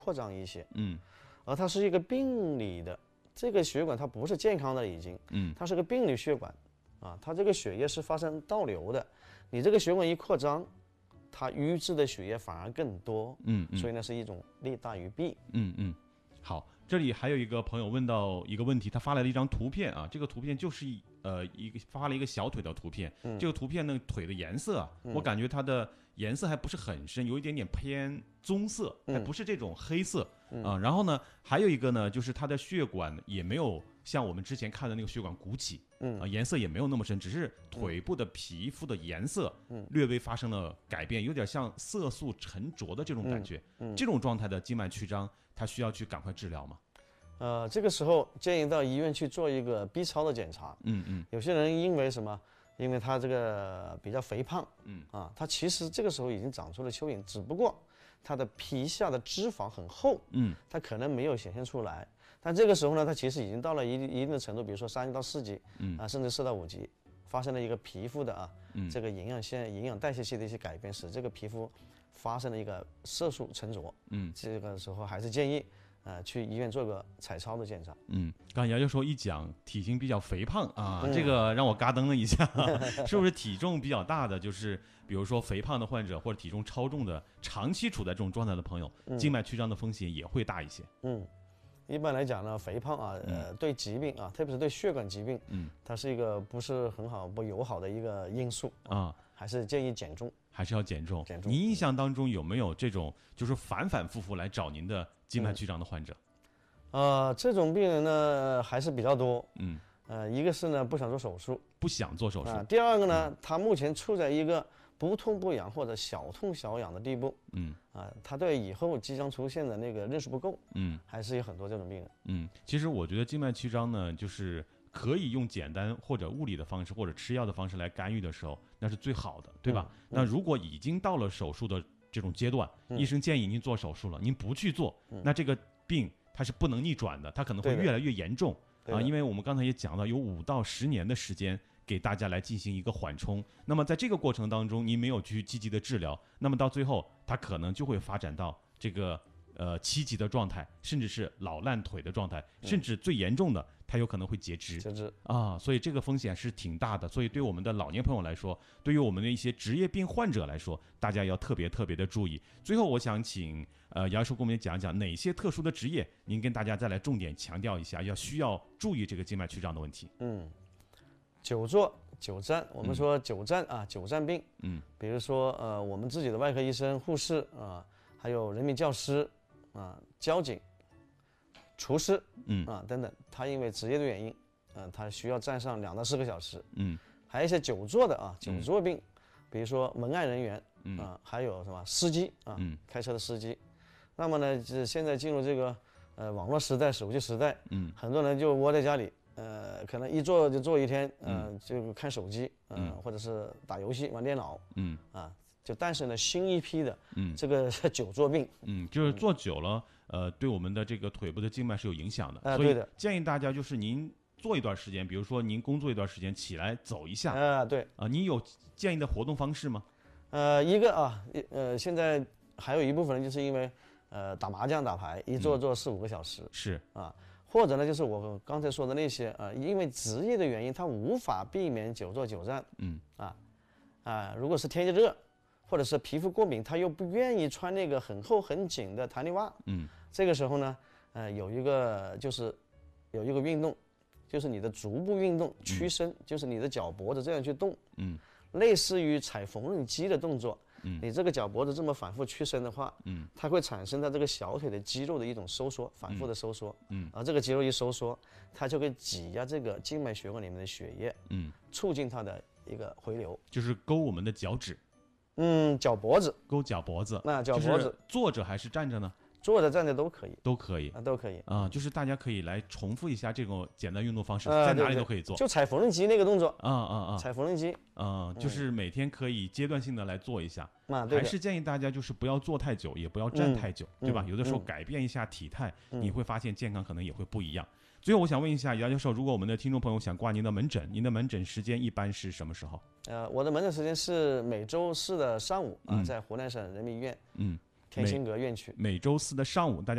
扩张一些，而它是一个病理的，这个血管它不是健康的已经，它是个病理血管啊，它这个血液是发生倒流的，你这个血管一扩张，它瘀滞的血液反而更多，所以呢是一种利大于弊， 好，这里还有一个朋友问到一个问题，他发来了一张图片啊，这个图片就是发了一个小腿的图片，这个图片呢腿的颜色啊，我感觉它的颜色还不是很深，有一点点偏棕色，还不是这种黑色啊。然后呢，还有一个呢，就是它的血管也没有像我们之前看的那个血管鼓起，颜色也没有那么深，只是腿部的皮肤的颜色略微发生了改变，有点像色素沉着的这种感觉。这种状态的静脉曲张，它需要去赶快治疗吗？ 这个时候建议到医院去做一个 B 超的检查。有些人因为什么？因为他这个比较肥胖，他其实这个时候已经长出了蚯蚓，只不过他的皮下的脂肪很厚，他可能没有显现出来。但这个时候呢，他其实已经到了一定的程度，比如说3到4级，甚至4到5级，发生了一个皮肤的这个营养代谢系的一些改变，使这个皮肤发生了一个色素沉着。这个时候还是建议去医院做个彩超的检查。 刚才姚教授一讲体型比较肥胖啊，这个让我嘎噔了一下，是不是体重比较大的，就是比如说肥胖的患者或者体重超重的，长期处在这种状态的朋友，静脉曲张的风险也会大一些？ 一般来讲呢，肥胖对疾病特别是对血管疾病，它是一个不是很好、不友好的一个因素还是建议减重。 还是要减重。您印象当中有没有这种就是反反复复来找您的静脉曲张的患者？ 这种病人呢还是比较多。一个是呢不想做手术， 第二个呢，他目前处在一个不痛不痒或者小痛小痒的地步。他对以后即将出现的那个认识不够。还是有很多这种病人。 其实我觉得静脉曲张呢，就是可以用简单或者物理的方式或者吃药的方式来干预的时候，那是最好的，对吧？那如果已经到了手术的这种阶段，医生建议您做手术了，您不去做，那这个病它是不能逆转的，它可能会越来越严重因为我们刚才也讲到，有5到10年的时间给大家来进行一个缓冲。那么在这个过程当中，您没有去积极的治疗，那么到最后它可能就会发展到这个7级的状态，甚至是老烂腿的状态，甚至最严重的它有可能会截肢所以这个风险是挺大的。所以对我们的老年朋友来说，对于我们的一些职业病患者来说，大家要特别特别的注意。最后我想请姚教授给我们讲讲哪些特殊的职业，您跟大家再来重点强调一下，需要注意这个静脉曲张的问题。 久坐久站，我们说久站久站病，比如说我们自己的外科医生、护士还有人民教师交警、厨师等等，他因为职业的原因他需要站上2到4个小时。还有一些久坐的久坐病，比如说门外人员还有什么司机开车的司机。那么呢，就是现在进入这个网络时代、手机时代，很多人就窝在家里，可能一坐就坐一天，就看手机，或者是打游戏、玩电脑，就诞生了新一批的这个久坐病。 就是坐久了，对我们的这个腿部的静脉是有影响的。 所以建议大家就是您坐一段时间，比如说您工作一段时间，起来走一下。您有建议的活动方式吗？ 一个现在还有一部分人就是因为打麻将、打牌，一坐4、5个小时。 是或者呢，就是我刚才说的那些因为职业的原因，他无法避免久坐久站。如果是天气热，或者是皮肤过敏，他又不愿意穿那个很厚很紧的弹力袜。这个时候呢，有一个运动，就是你的足部运动，屈伸，就是你的脚脖子这样去动。类似于踩缝纫机的动作。你这个脚脖子这么反复屈伸的话，它会产生它这个小腿的肌肉的一种收缩，反复的收缩。而这个肌肉一收缩，它就会挤压这个静脉血管里面的血液，促进它的一个回流。 就是勾我们的脚趾。 脚脖子。 勾脚脖子。 那脚脖子。 就是坐着还是站着呢？ 坐着站着都可以。 都可以就是大家可以来重复一下这种简单运动方式，在哪里都可以做。 就踩缝纫机那个动作。踩缝纫机。 就是每天可以阶段性的来做一下。还是建议大家就是不要坐太久，也不要站太久，对吧？有的时候改变一下体态，你会发现健康可能也会不一样。最后我想问一下姚教授，如果我们的听众朋友想挂您的门诊，您的门诊时间一般是什么时候？ 我的门诊时间是每周4的上午在湖南省人民医院。 天心阁院区。 每周四的上午，大家